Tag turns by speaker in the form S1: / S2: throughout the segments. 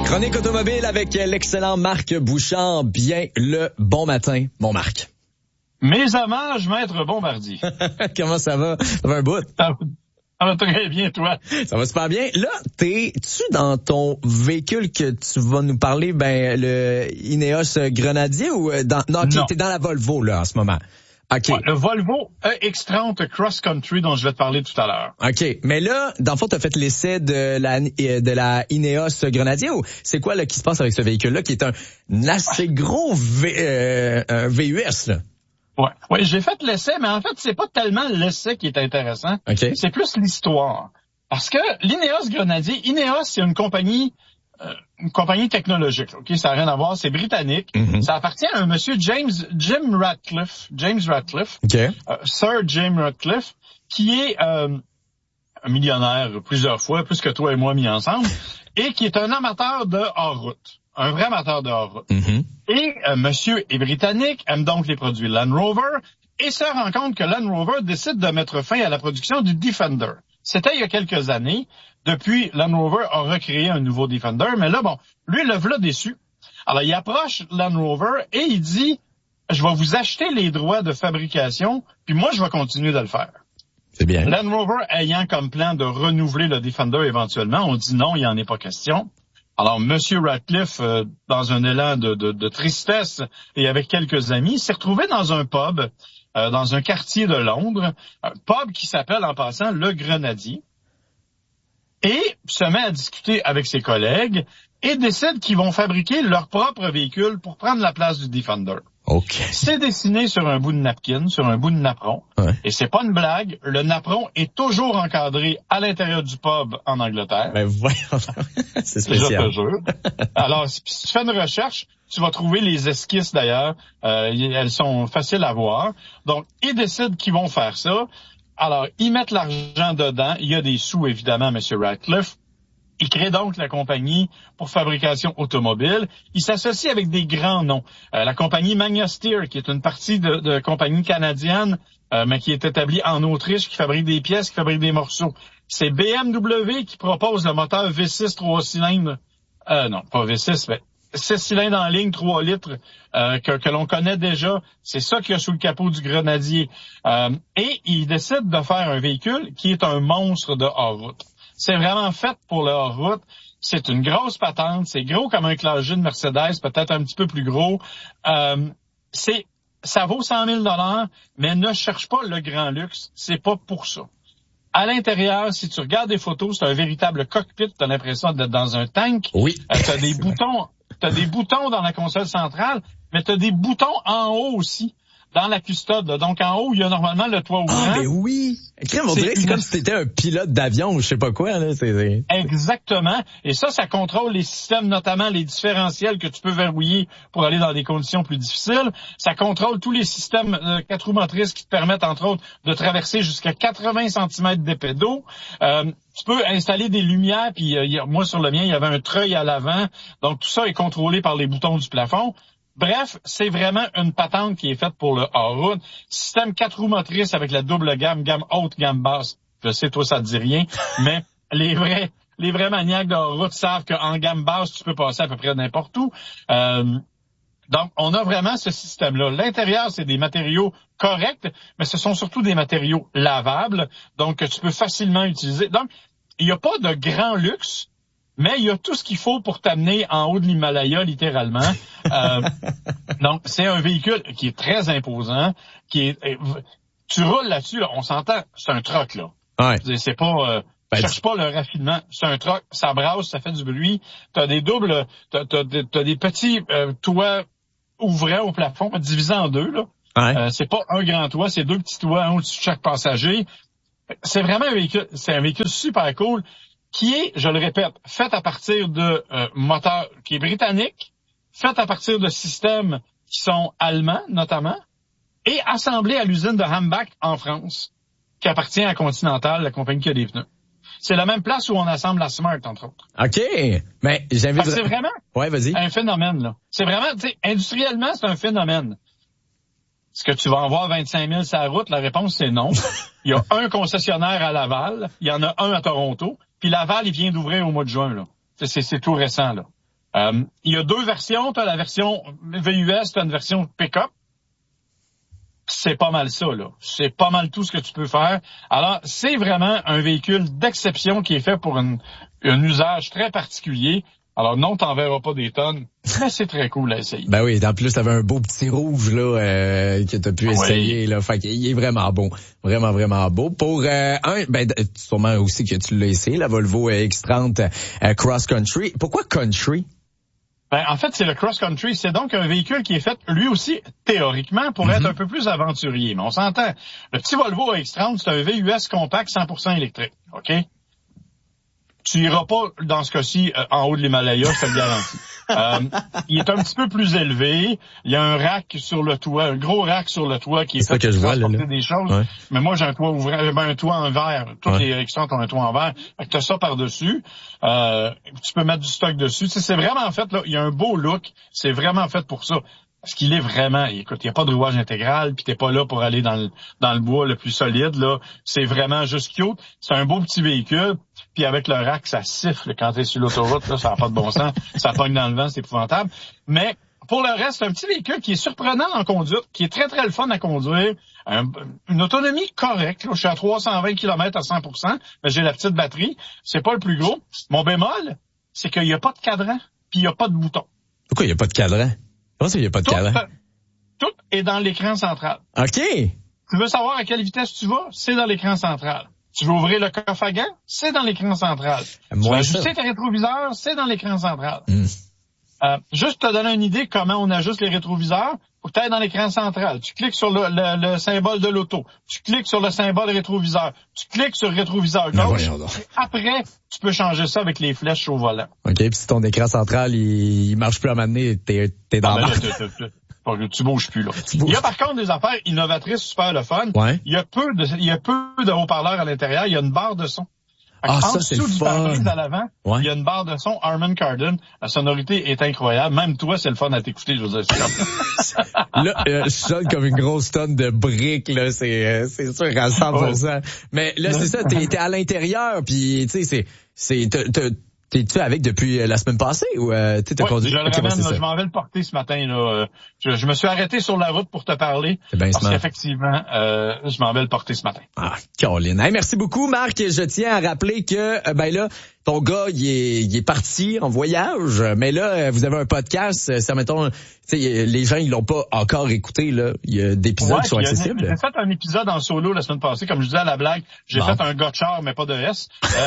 S1: Chronique automobile avec l'excellent Marc Bouchard. Bien le bon matin, mon Marc.
S2: Mes hommages, Maître Bombardier.
S1: Comment ça va? Ça va un bout?
S2: Ça va très bien, toi.
S1: Ça va super bien. Là, t'es-tu dans ton véhicule que tu vas nous parler, le Ineos Grenadier ou non, t'es dans la Volvo, là, en ce moment? OK.
S2: Ouais, le Volvo X30 Cross Country dont je vais te parler tout à l'heure.
S1: OK. Mais là, dans le fond, t'as fait l'essai de la Ineos Grenadier ou c'est quoi, là, qui se passe avec ce véhicule-là qui est un assez gros VUS, là?
S2: Ouais, j'ai fait l'essai, mais en fait, c'est pas tellement l'essai qui est intéressant.
S1: Okay.
S2: C'est plus l'histoire. Parce que l'Ineos Grenadier, Ineos, c'est une compagnie technologique. OK, ça n'a rien à voir, c'est britannique. Mm-hmm. Ça appartient à un monsieur Jim Ratcliffe.
S1: Okay.
S2: Sir Jim Ratcliffe, qui est un millionnaire plusieurs fois, plus que toi et moi mis ensemble, et qui est un amateur de hors-route. Un vrai amateur de hors-route. Mm-hmm. Et monsieur est britannique, aime donc les produits Land Rover, et se rend compte que Land Rover décide de mettre fin à la production du Defender. C'était il y a quelques années. Depuis, Land Rover a recréé un nouveau Defender, mais là, lui, le voilà déçu. Alors, il approche Land Rover et il dit, je vais vous acheter les droits de fabrication, puis moi, je vais continuer de le faire.
S1: C'est bien.
S2: Land Rover ayant comme plan de renouveler le Defender éventuellement, on dit non, il n'y en est pas question. Alors, monsieur Ratcliffe, dans un élan de tristesse et avec quelques amis, s'est retrouvé dans un pub, dans un quartier de Londres, un pub qui s'appelle en passant Le Grenadier, et se met à discuter avec ses collègues et décide qu'ils vont fabriquer leur propre véhicule pour prendre la place du Defender.
S1: Okay.
S2: C'est dessiné sur un bout de napkin, sur un bout de napperon. Ouais. Et c'est pas une blague, le napperon est toujours encadré à l'intérieur du pub en Angleterre.
S1: Ben voyons, c'est spécial.
S2: Je te jure. Alors, si tu fais une recherche, tu vas trouver les esquisses d'ailleurs. Elles sont faciles à voir. Donc, ils décident qu'ils vont faire ça. Alors, ils mettent l'argent dedans. Il y a des sous, évidemment, M. Ratcliffe. Il crée donc la compagnie pour fabrication automobile. Il s'associe avec des grands noms. La compagnie Magna Steyr, qui est une partie de compagnie canadienne, mais qui est établie en Autriche, qui fabrique des pièces, qui fabrique des morceaux. C'est BMW qui propose le moteur V6 3 cylindres. Non, pas V6, mais 6 cylindres en ligne, 3 litres, que l'on connaît déjà. C'est ça qu'il y a sous le capot du Grenadier. Et il décide de faire un véhicule qui est un monstre de hors-route. C'est vraiment fait pour le hors-route. C'est une grosse patente. C'est gros comme un Classe G de Mercedes, peut-être un petit peu plus gros. Ça vaut 100 000 $, mais ne cherche pas le grand luxe. C'est pas pour ça. À l'intérieur, si tu regardes des photos, c'est un véritable cockpit. T'as l'impression d'être dans un tank.
S1: Oui.
S2: T'as des boutons dans la console centrale, mais t'as des boutons en haut aussi. Dans la custode, là. Donc en haut, il y a normalement le toit ouvrant.
S1: Ah, mais oui! On dirait que c'est comme si t'étais un pilote d'avion ou je sais pas quoi, là.
S2: Exactement. Et ça contrôle les systèmes, notamment les différentiels que tu peux verrouiller pour aller dans des conditions plus difficiles. Ça contrôle tous les systèmes 4 roues motrices qui te permettent, entre autres, de traverser jusqu'à 80 cm d'épais d'eau. Tu peux installer des lumières, puis moi, sur le mien, il y avait un treuil à l'avant. Donc tout ça est contrôlé par les boutons du plafond. Bref, c'est vraiment une patente qui est faite pour le hors-route. Système 4 roues motrices avec la double gamme haute, gamme basse. Je sais, toi, ça te dit rien, mais les vrais maniaques de hors-route savent qu'en gamme basse, tu peux passer à peu près n'importe où. Donc, on a vraiment ce système-là. L'intérieur, c'est des matériaux corrects, mais ce sont surtout des matériaux lavables, donc que tu peux facilement utiliser. Donc, il n'y a pas de grand luxe, mais il y a tout ce qu'il faut pour t'amener en haut de l'Himalaya, littéralement. Donc, c'est un véhicule qui est très imposant, tu roules là-dessus, là, on s'entend, c'est un truck, là.
S1: Ouais.
S2: C'est pas, cherche pas le raffinement, c'est un truck, ça brasse, ça fait du bruit. T'as des petits toits ouvrants au plafond, divisés en deux, là.
S1: Ouais.
S2: C'est pas un grand toit, c'est 2 petits toits, un au-dessus de chaque passager. C'est vraiment un véhicule super cool, qui est, je le répète, fait à partir de moteur qui est britannique, fait à partir de systèmes qui sont allemands, notamment, et assemblé à l'usine de Hambach en France, qui appartient à Continental, la compagnie qui a des pneus. C'est la même place où on assemble la Smart, entre autres.
S1: OK. Mais j'invite...
S2: C'est vraiment
S1: vas-y.
S2: Un phénomène, là. C'est vraiment, tu sais, industriellement, c'est un phénomène. Est-ce que tu vas en voir 25 000 sur la route? La réponse, c'est non. Il y a un concessionnaire à Laval, il y en a un à Toronto, puis Laval, il vient d'ouvrir au mois de juin, là. C'est tout récent, là. Il y a deux versions. Tu as la version VUS, tu as une version pick-up. C'est pas mal ça, là. C'est pas mal tout ce que tu peux faire. Alors, c'est vraiment un véhicule d'exception qui est fait pour un usage très particulier. Alors non, t'en verras pas des tonnes, mais c'est très cool à essayer.
S1: Ben oui, en plus, t'avais un beau petit rouge là que t'as pu essayer là. Fait qu'il est vraiment beau, vraiment vraiment beau. Pour sûrement aussi que tu l'as essayé, la Volvo X30 Cross Country. Pourquoi Country?
S2: Ben, en fait, c'est le cross-country. C'est donc un véhicule qui est fait, lui aussi, théoriquement, pour être un peu plus aventurier. Mais on s'entend. Le petit Volvo X30, c'est un VUS compact 100% électrique. OK? Tu iras pas, dans ce cas-ci, en haut de l'Himalaya, je te le garantis. Il est un petit peu plus élevé. Il y a un rack sur le toit, un gros rack sur le toit qui est fait pour transporter des choses. Ouais. Mais moi, j'ai un toit ouvert, un toit en verre. Toutes les X30 ont un toit en verre. Fait que t'as ça par-dessus. Tu peux mettre du stock dessus. Tu sais, c'est vraiment fait, là. Il y a un beau look. C'est vraiment fait pour ça. Parce qu'il est vraiment, écoute, il n'y a pas de rouage intégral, puis t'es pas là pour aller dans le bois le plus solide, là. C'est vraiment juste cute. C'est un beau petit véhicule, puis avec le rack, ça siffle quand t'es sur l'autoroute, là, ça n'a pas de bon sens. Ça pogne dans le vent, c'est épouvantable. Mais, pour le reste, c'est un petit véhicule qui est surprenant en conduite, qui est très, très le fun à conduire. Une autonomie correcte, là. Je suis à 320 km à 100%, mais j'ai la petite batterie. C'est pas le plus gros. Mon bémol, c'est qu'il n'y a pas de cadran, puis il n'y a pas de bouton.
S1: Pourquoi il n'y a pas de cadran? Comment ça, il n'y a pas de cadran?
S2: Tout est dans l'écran central.
S1: OK.
S2: Tu veux savoir à quelle vitesse tu vas? C'est dans l'écran central. Tu veux ouvrir le coffre à gants? C'est dans l'écran central. Tu veux ajuster tes rétroviseurs? C'est dans l'écran central. Juste pour te donner une idée comment on ajuste les rétroviseurs, faut que tu ailles dans l'écran central. Tu cliques sur le symbole de l'auto. Tu cliques sur le symbole rétroviseur. Tu cliques sur le rétroviseur gauche. Après, tu peux changer ça avec les flèches au volant. OK,
S1: puis si ton écran central, il marche plus à un moment donné, t'es dans la
S2: tu bouges plus, là. Il y a par contre des affaires innovatrices super le fun.
S1: Ouais.
S2: Il y a peu de haut-parleurs à l'intérieur. Il y a une barre de son.
S1: Ça, c'est le
S2: fun. Du à l'avant, il y a une barre de son Harman Kardon. La sonorité est incroyable. Même toi, c'est le fun à t'écouter, je veux dire.
S1: Là, je sonne comme une grosse tonne de briques, là. C'est sûr à 100%. Mais là, c'est ça, t'es à l'intérieur, puis tu sais, t'es-tu avec depuis la semaine passée ou t'as conduit?
S2: Je le ramène, je m'en vais le porter ce matin, là. Je me suis arrêté sur la route pour te parler. Parce qu'effectivement, je m'en vais le porter ce matin.
S1: Ah, Caroline. Hey, merci beaucoup, Marc. Je tiens à rappeler que, là, ton gars, il est parti en voyage, mais là, vous avez un podcast, ça, mettons, tu sais, les gens, ils l'ont pas encore écouté, là. Il y a des épisodes qui sont accessibles.
S2: J'ai fait un épisode en solo la semaine passée, comme je disais à la blague. J'ai fait un gars de char, mais pas de S.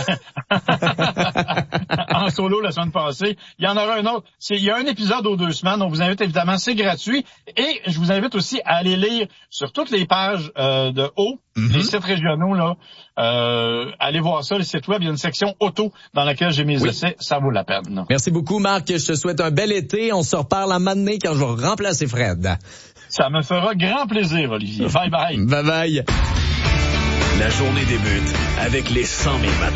S2: En solo la semaine passée. Il y en aura un autre. Il y a un épisode aux 2 semaines. On vous invite évidemment, c'est gratuit. Et je vous invite aussi à aller lire sur toutes les pages de haut, les sites régionaux, là. Allez voir ça, les sites web. Il y a une section auto dans laquelle j'ai mes essais. Ça vaut la peine.
S1: Merci beaucoup, Marc. Je te souhaite un bel été. On se reparle à matinée quand je vais remplacer Fred.
S2: Ça me fera grand plaisir, Olivier. Bye bye.
S1: Bye bye.
S3: La journée débute avec les 100 000 matins.